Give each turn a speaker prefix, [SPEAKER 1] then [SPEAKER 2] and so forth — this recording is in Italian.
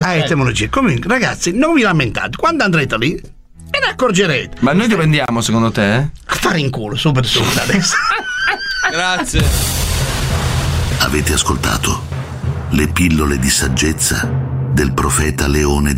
[SPEAKER 1] etimologia. Comunque, ragazzi, non vi lamentate. Quando andrete lì, ve ne accorgerete.
[SPEAKER 2] Ma noi dove andiamo, secondo te?
[SPEAKER 1] A fare in culo, super adesso.
[SPEAKER 2] Grazie.
[SPEAKER 3] Avete ascoltato le pillole di saggezza del profeta Leone di